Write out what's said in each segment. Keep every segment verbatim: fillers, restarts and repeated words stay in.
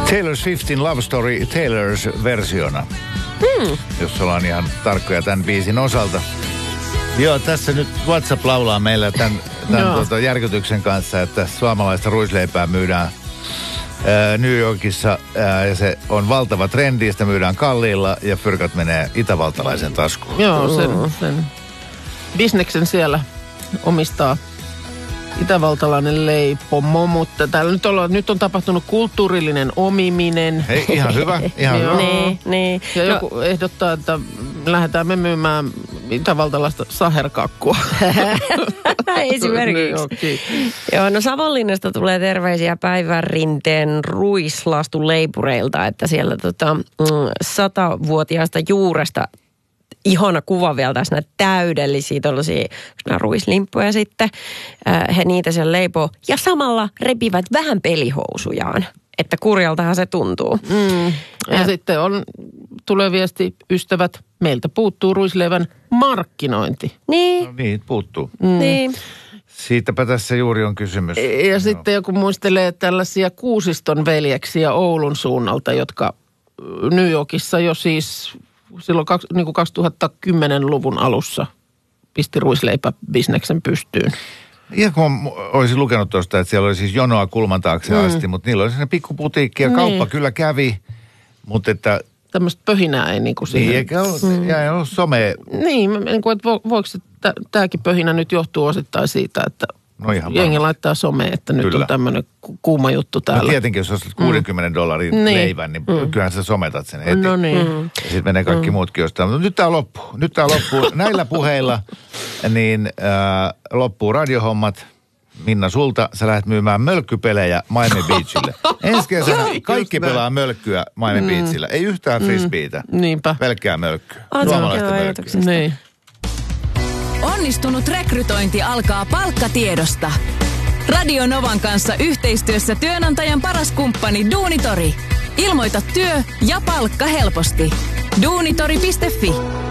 Taylor Swiftin Love Story Taylor's versiona, Hmm. jos ollaan ihan tarkkoja tämän biisin osalta. Joo, tässä nyt WhatsApp laulaa meillä tämän, tämän tuota, järkytyksen kanssa, että suomalaista ruisleipää myydään ää, New Yorkissa ää, ja se on valtava trendi, sitä myydään kalliilla ja fyrkat menee itävaltalaisen taskuun. Joo, sen, sen bisneksen siellä omistaa itävaltalainen leipomo, mutta täällä nyt, olla, nyt on tapahtunut kulttuurillinen omiminen. Hei, ihan hyvä, ihan hyvä. Niin, niin. Ja No, joku ehdottaa, että lähdetään me myymään itävaltalaista saherkakkua. Esimerkiksi. Joo, kiitos. Joo, no Savonlinnasta tulee terveisiä Päivän Rinteen ruislaastuleipureilta, että siellä tota, mm, satavuotiaasta juuresta ihana kuva vielä tässä näitä täydellisiä tuollaisia ruislimppuja sitten. Äh, he niitä siellä leipoo ja samalla repivät vähän pelihousujaan. Että kurjaltahan se tuntuu. Mm. Ja äh. sitten on, tulee viesti, ystävät, meiltä puuttuu ruisleivän markkinointi. Niin. No niin, puuttuu. Mm. Niin. Siitäpä tässä juuri on kysymys. Ja no. sitten joku muistelee tällaisia Kuusiston veljeksiä Oulun suunnalta, jotka New Yorkissa jo siis silloin niin kuin kaksituhattakymmenluvun alussa pisti ruisleipäbisneksen pystyyn. Ihan kun olisin lukenut tuosta, että siellä oli siis jonoa kulman taakse mm. asti, mutta niillä oli sellainen pikkuputiikki ja kauppa niin. kyllä kävi, mutta että... Tämmöistä pöhinää ei niin kuin siihen... Niin, eikä ole, mm. ja ei ole some... Niin, niin kuin, että vo, voiko tämäkin pöhinä nyt johtuu osittain siitä, että no jengi varmasti laittaa someen, että nyt kyllä on tämmöinen kuuma juttu täällä. No tietenkin, jos ostat kuudenkymmenen dollarin mm. leivän, niin mm. kyllähän sä sometat sen heti. No niin. Mm. Ja sitten menee kaikki mm. muutkin jostain. Mutta nyt tää loppuu. Nyt tää loppuu. Näillä puheilla niin äh, loppuu radiohommat. Minna, sulta sä lähdet myymään mölkkypelejä Miami Beachille. Ensi kesänä kaikki pelaa mölkkyä Miami mm. Beachillä. Ei yhtään frisbeitä. Mm. Niinpä. Pelkkää mölkkyä. Suomalaista mölkkyä. Niin. Onnistunut rekrytointi alkaa palkkatiedosta. Radio Novan kanssa yhteistyössä työnantajan paras kumppani Duunitori. Ilmoita työ ja palkka helposti. duunitori piste fi.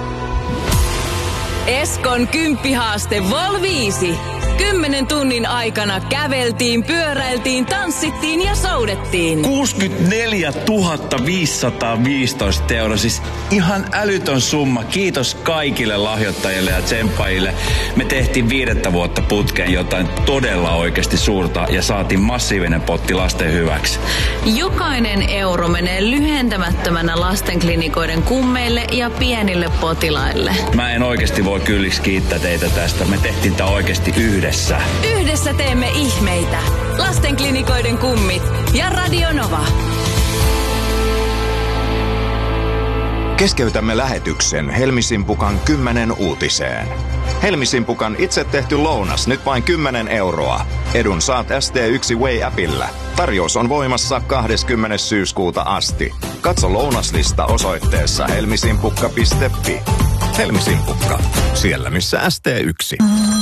Eskon kymppihaaste Vol viisi. Kymmenen tunnin aikana käveltiin, pyöräiltiin, tanssittiin ja soudettiin. kuusikymmentäneljätuhatta viisisataaviisitoista euroa, siis ihan älytön summa. Kiitos kaikille lahjoittajille ja tsemppaajille. Me tehtiin viidettä vuotta putkeen jotain todella oikeasti suurta ja saatiin massiivinen potti lasten hyväksi. Jokainen euro menee lyhentämättömänä lastenklinikoiden kummeille ja pienille potilaille. Mä en oikeasti voi kylliksi kiittää teitä tästä. Me tehtiin tää oikeasti yhdessä. Yhdessä teemme ihmeitä. Lastenklinikoiden kummit ja Radio Nova. Keskeytämme lähetyksen Helmisimpukan kymmenen uutiseen. Helmisimpukan itse tehty lounas nyt vain kymmenen euroa. Edun saat S T yksi Way-appillä. Tarjous on voimassa kahdeskymmenes syyskuuta asti. Katso lounaslista osoitteessa helmisimpukka piste fi. Helmisimpukka, siellä missä S T yksi.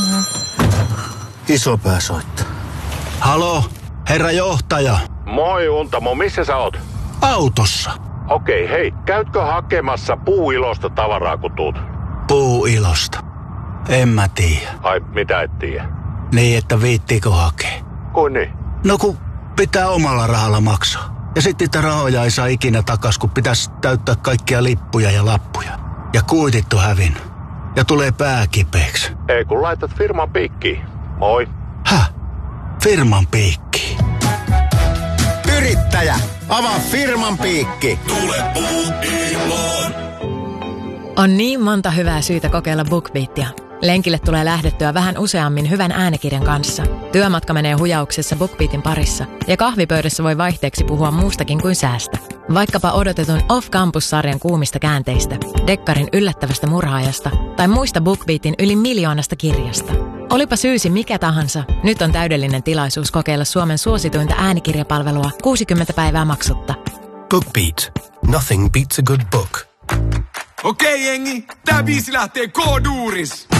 Isopää soittaa. Halo, herra johtaja. Moi Untamo, missä sä oot? Autossa. Okei, hei, käytkö hakemassa puuilosta tavaraa kun tuut? Puuilosta? En mä tiedä. Ai, mitä et tiedä? Niin, että viittiikö hakea? Kuin niin? No kun pitää omalla rahalla maksaa. Ja sitten niitä rahoja ei saa ikinä takas, kun pitäisi täyttää kaikkia lippuja ja lappuja. Ja kuitit on hävinnyt. Ja tulee pää kipeäksi. Ei kun laitat firman piikkiin. Moi. Häh? Firman piikki. Yrittäjä, avaa firman piikki. Tule Bookiloon. On niin monta hyvää syytä kokeilla BookBeatia. Lenkille tulee lähdettyä vähän useammin hyvän äänikirjan kanssa. Työmatka menee hujauksessa BookBeatin parissa. Ja kahvipöydässä voi vaihteeksi puhua muustakin kuin säästä. Vaikkapa odotetun Off-Campus-sarjan kuumista käänteistä, Dekkarin yllättävästä murhaajasta tai muista BookBeatin yli miljoonasta kirjasta. Olipa syysi mikä tahansa, nyt on täydellinen tilaisuus kokeilla Suomen suosituinta äänikirjapalvelua kuusikymmentä päivää maksutta. BookBeat. Nothing beats a good book. Okei jengi, tää biisi lähtee K-duuris.